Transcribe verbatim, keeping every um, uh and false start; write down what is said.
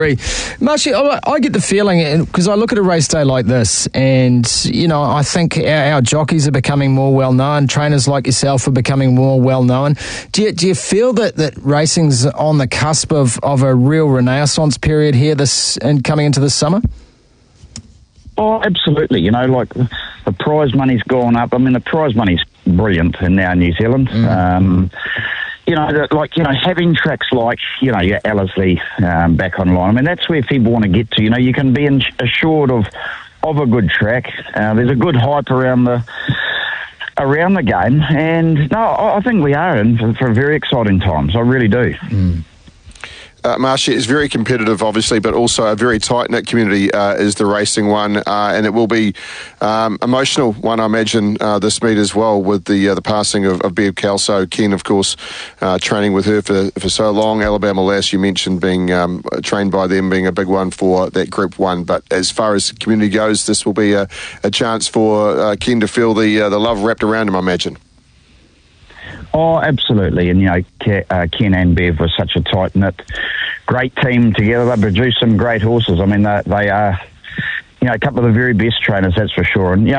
Marshy, I I get the feeling, because I look at a race day like this, and, you know, I think our, our jockeys are becoming more well-known, trainers like yourself are becoming more well-known. Do you, do you feel that, that racing's on the cusp of, of a real renaissance period here this and coming into this summer? Oh, absolutely. You know, like the prize money's gone up. I mean, the prize money's brilliant in now New Zealand. Mm. Um, you know, like, you know, having tracks like, you know, your Ellerslie um, back online, I mean, that's where people want to get to. You know, you can be in, assured of of a good track. Uh, there's a good hype around the around the game. And, no, I, I think we are in for, for very exciting times. I really do. Mm. Uh, Marshy, is very competitive, obviously, but also a very tight-knit community uh, is the racing one, uh, and it will be um, emotional one, I imagine, uh, this meet as well, with the uh, the passing of, of Bev Kelso. Ken, of course, uh, training with her for, for so long. Alabama Lass, you mentioned, being um, trained by them, being a big one for that Group one. But as far as the community goes, this will be a, a chance for uh, Ken to feel the uh, the love wrapped around him, I imagine. Oh, absolutely. And, you know, Ken and Bev were such a tight-knit, great team together. They produced some great horses. I mean, they, they are, you know, a couple of the very best trainers, that's for sure. And, you know,